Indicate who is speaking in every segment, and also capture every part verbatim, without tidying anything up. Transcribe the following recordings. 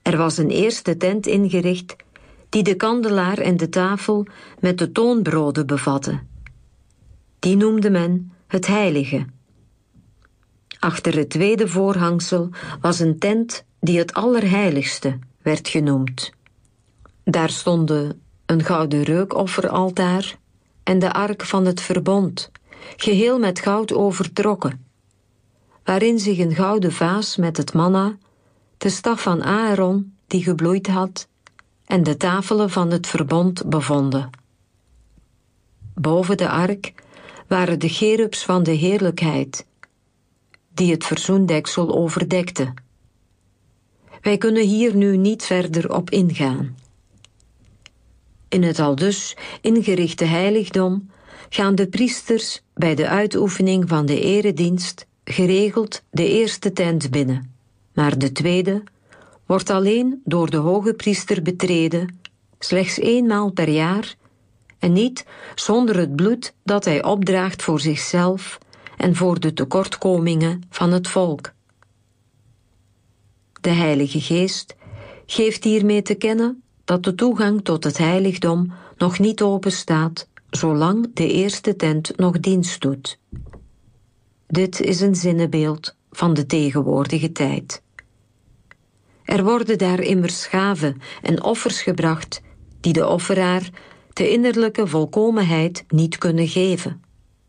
Speaker 1: Er was een eerste tent ingericht die de kandelaar en de tafel met de toonbroden bevatte. Die noemde men het heilige. Achter het tweede voorhangsel was een tent die het allerheiligste werd genoemd. Daar stonden een gouden reukofferaltaar en de ark van het verbond, geheel met goud overtrokken, waarin zich een gouden vaas met het manna, de staf van Aaron die gebloeid had en de tafelen van het verbond bevonden. Boven de ark waren de cherubs van de heerlijkheid, die het verzoendeksel overdekten. Wij kunnen hier nu niet verder op ingaan. In het aldus ingerichte heiligdom gaan de priesters bij de uitoefening van de eredienst geregeld de eerste tent binnen, maar de tweede wordt alleen door de hoge priester betreden, slechts eenmaal per jaar, en niet zonder het bloed dat hij opdraagt voor zichzelf en voor de tekortkomingen van het volk. De Heilige Geest geeft hiermee te kennen dat de toegang tot het heiligdom nog niet open staat, zolang de eerste tent nog dienst doet. Dit is een zinnebeeld van de tegenwoordige tijd. Er worden daar immers gaven en offers gebracht die de offeraar de innerlijke volkomenheid niet kunnen geven.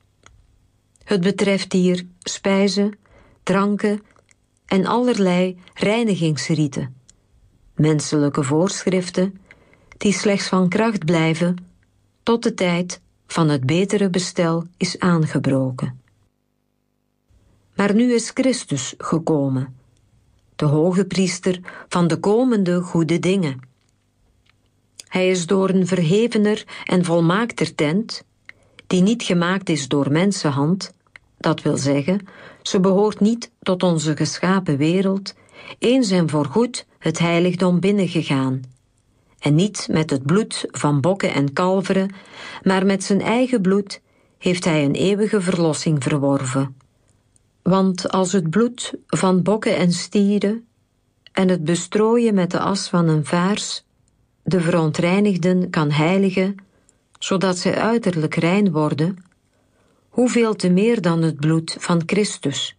Speaker 1: Het betreft hier spijzen, dranken en allerlei reinigingsrieten, menselijke voorschriften die slechts van kracht blijven tot de tijd van het betere bestel is aangebroken. Maar nu is Christus gekomen, de hoge priester van de komende goede dingen. Hij is door een verhevener en volmaakter tent, die niet gemaakt is door mensenhand, dat wil zeggen, ze behoort niet tot onze geschapen wereld, eens en voorgoed het heiligdom binnengegaan, en niet met het bloed van bokken en kalveren, maar met zijn eigen bloed heeft hij een eeuwige verlossing verworven. Want als het bloed van bokken en stieren en het bestrooien met de as van een vaars de verontreinigden kan heiligen, zodat zij uiterlijk rein worden, hoeveel te meer dan het bloed van Christus.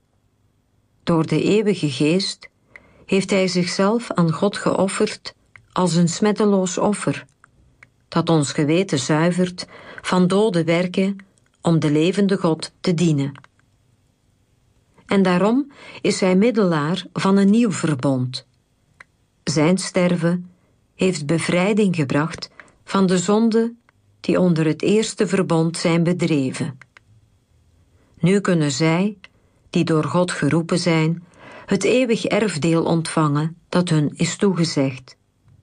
Speaker 1: Door de eeuwige Geest heeft hij zichzelf aan God geofferd als een smetteloos offer, dat ons geweten zuivert van dode werken om de levende God te dienen. En daarom is hij middelaar van een nieuw verbond. Zijn sterven heeft bevrijding gebracht van de zonden die onder het eerste verbond zijn bedreven. Nu kunnen zij, die door God geroepen zijn, het eeuwig erfdeel ontvangen dat hun is toegezegd.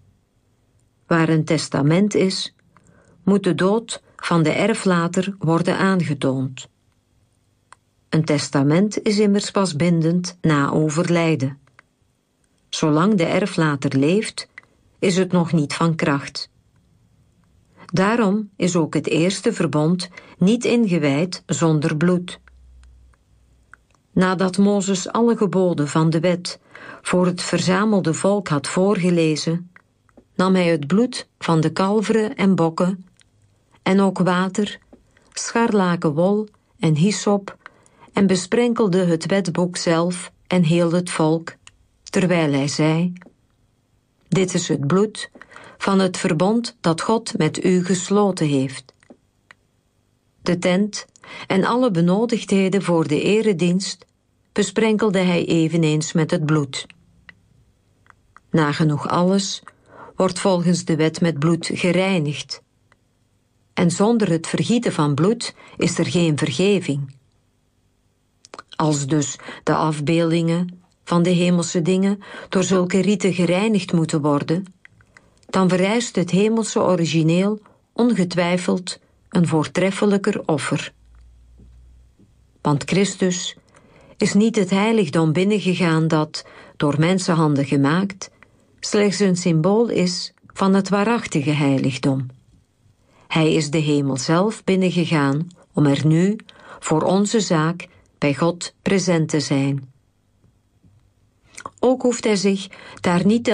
Speaker 1: Waar een testament is, moet de dood van de erflater worden aangetoond. Een testament is immers pas bindend na overlijden. Zolang de erflater leeft, is het nog niet van kracht. Daarom is ook het eerste verbond niet ingewijd zonder bloed. Nadat Mozes alle geboden van de wet voor het verzamelde volk had voorgelezen, nam hij het bloed van de kalveren en bokken en ook water, scharlakenwol en hyssop en besprenkelde het wetboek zelf en heel het volk, terwijl hij zei: dit is het bloed van het verbond dat God met u gesloten heeft. De tent en alle benodigdheden voor de eredienst besprenkelde hij eveneens met het bloed. Nagenoeg alles wordt volgens de wet met bloed gereinigd. En zonder het vergieten van bloed is er geen vergeving. Als dus de afbeeldingen van de hemelse dingen door zulke riten gereinigd moeten worden, dan vereist het hemelse origineel ongetwijfeld een voortreffelijker offer. Want Christus is niet het heiligdom binnengegaan dat, door mensenhanden gemaakt, slechts een symbool is van het waarachtige heiligdom. Hij is de hemel zelf binnengegaan om er nu, voor onze zaak, bij God present te zijn. Ook hoeft hij zich daar niet